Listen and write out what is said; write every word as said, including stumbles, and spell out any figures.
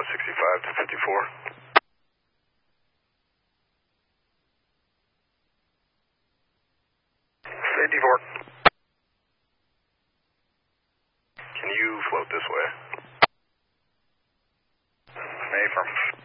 sixty-five to fifty-four. fifty-four. Can you float this way? May from